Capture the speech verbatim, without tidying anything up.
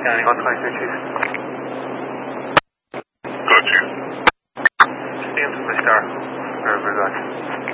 County, one twenty-three, Chief. Go, Chief. Stand to the star. Or,